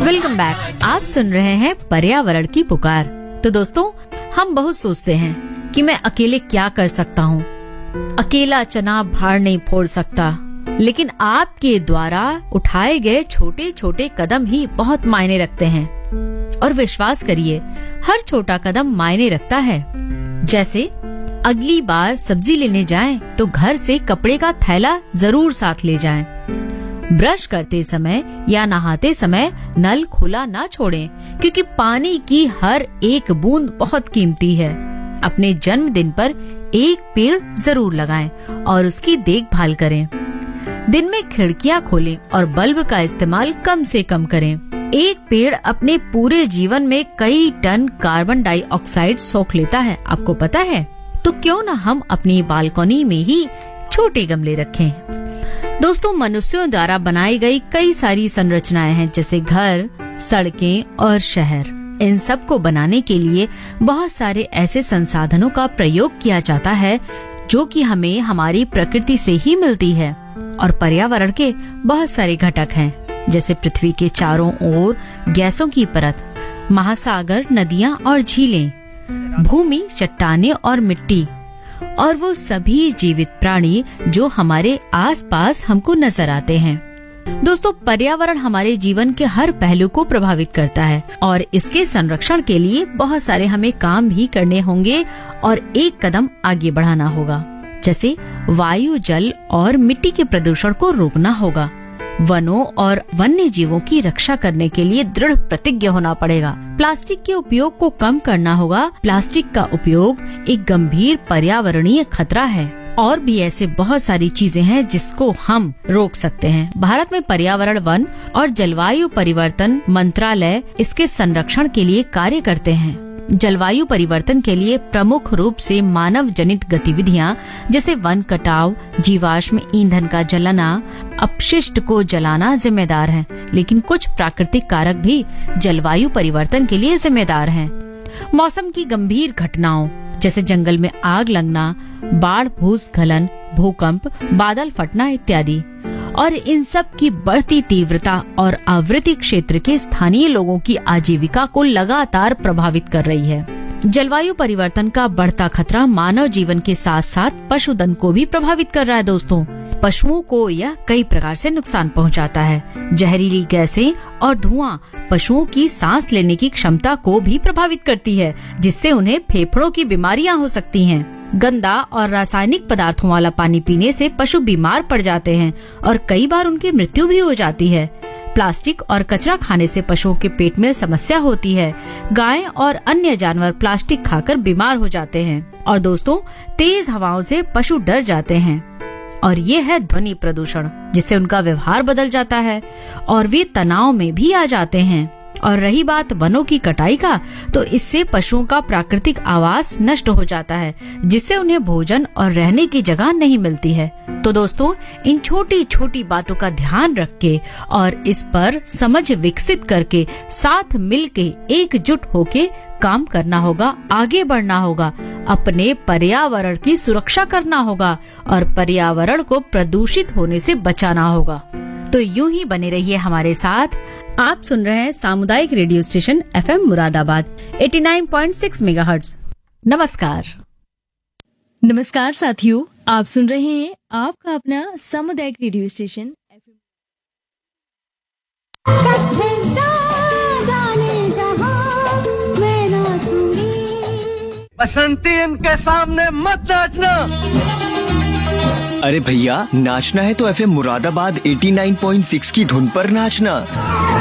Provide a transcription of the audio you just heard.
Welcome back. आप सुन रहे हैं पर्यावरण की पुकार। तो दोस्तों, हम बहुत सोचते हैं कि मैं अकेले क्या कर सकता हूँ, अकेला चना भाड़ नहीं फोड़ सकता, लेकिन आपके द्वारा उठाए गए छोटे छोटे कदम ही बहुत मायने रखते हैं। और विश्वास करिए, हर छोटा कदम मायने रखता है। जैसे अगली बार सब्जी लेने जाएं तो घर से कपड़े का थैला जरूर साथ ले जाएं। ब्रश करते समय या नहाते समय नल खुला ना छोड़ें, क्योंकि पानी की हर एक बूंद बहुत कीमती है। अपने जन्मदिन पर एक पेड़ जरूर लगाएं और उसकी देखभाल करें। दिन में खिड़कियां खोलें और बल्ब का इस्तेमाल कम से कम करें। एक पेड़ अपने पूरे जीवन में कई टन कार्बन डाइऑक्साइड सोख लेता है, आपको पता है? तो क्यों न हम अपनी बालकनी में ही छोटे गमले रखें। दोस्तों, मनुष्यों द्वारा बनाई गई कई सारी संरचनाएं हैं, जैसे घर, सड़कें और शहर। इन सब को बनाने के लिए बहुत सारे ऐसे संसाधनों का प्रयोग किया जाता है जो कि हमें हमारी प्रकृति से ही मिलती है। और पर्यावरण के बहुत सारे घटक हैं, जैसे पृथ्वी के चारों ओर गैसों की परत, महासागर, नदियां और झीलें, भूमि, चट्टानें और मिट्टी, और वो सभी जीवित प्राणी जो हमारे आसपास हमको नजर आते हैं। दोस्तों, पर्यावरण हमारे जीवन के हर पहलू को प्रभावित करता है और इसके संरक्षण के लिए बहुत सारे हमें काम भी करने होंगे और एक कदम आगे बढ़ाना होगा। जैसे वायु, जल और मिट्टी के प्रदूषण को रोकना होगा। वनों और वन्य जीवों की रक्षा करने के लिए दृढ़ प्रतिज्ञ होना पड़ेगा। प्लास्टिक के उपयोग को कम करना होगा। प्लास्टिक का उपयोग एक गंभीर पर्यावरणीय खतरा है। और भी ऐसे बहुत सारी चीजें हैं जिसको हम रोक सकते हैं। भारत में पर्यावरण, वन और जलवायु परिवर्तन मंत्रालय इसके संरक्षण के लिए कार्य करते हैं। जलवायु परिवर्तन के लिए प्रमुख रूप से मानव जनित गतिविधियां जैसे वन कटाव, जीवाश्म ईंधन का जलाना, अपशिष्ट को जलाना जिम्मेदार हैं, लेकिन कुछ प्राकृतिक कारक भी जलवायु परिवर्तन के लिए जिम्मेदार हैं। मौसम की गंभीर घटनाओं जैसे जंगल में आग लगना, बाढ़, भूस्खलन, भूकंप, बादल फटना इत्यादि, और इन सब की बढ़ती तीव्रता और आवृत्ति क्षेत्र के स्थानीय लोगों की आजीविका को लगातार प्रभावित कर रही है। जलवायु परिवर्तन का बढ़ता खतरा मानव जीवन के साथ साथ पशुधन को भी प्रभावित कर रहा है। दोस्तों, पशुओं को यह कई प्रकार से नुकसान पहुंचाता है। जहरीली गैसें और धुआं पशुओं की सांस लेने की क्षमता को भी प्रभावित करती है, जिससे उन्हें फेफड़ों की बीमारियां हो सकती हैं। गंदा और रासायनिक पदार्थों वाला पानी पीने से पशु बीमार पड़ जाते हैं और कई बार उनकी मृत्यु भी हो जाती है। प्लास्टिक और कचरा खाने से पशुओं के पेट में समस्या होती है। गायें और अन्य जानवर प्लास्टिक खाकर बीमार हो जाते हैं। और दोस्तों, तेज हवाओं से पशु डर जाते हैं। और ये है ध्वनि प्रदूषण, जिससे उनका व्यवहार बदल जाता है और वे तनाव में भी आ जाते हैं। और रही बात वनों की कटाई का, तो इससे पशुओं का प्राकृतिक आवास नष्ट हो जाता है, जिससे उन्हें भोजन और रहने की जगह नहीं मिलती है। तो दोस्तों, इन छोटी छोटी बातों का ध्यान रख के और इस पर समझ विकसित करके साथ मिलके एकजुट होके काम करना होगा, आगे बढ़ना होगा, अपने पर्यावरण की सुरक्षा करना होगा और पर्यावरण को प्रदूषित होने से बचाना होगा। तो यूं ही बने रहिए हमारे साथ। आप सुन रहे हैं सामुदायिक radio station FM Moradabad 89.6 megahertz. नमस्कार। नमस्कार साथियों, आप सुन रहे हैं आपका अपना सामुदायिक रेडियो स्टेशन बसंती इनके सामने मत नाचना। अरे भैया, नाचना है तो FM मुरादाबाद 89.6 की धुन पर नाचना।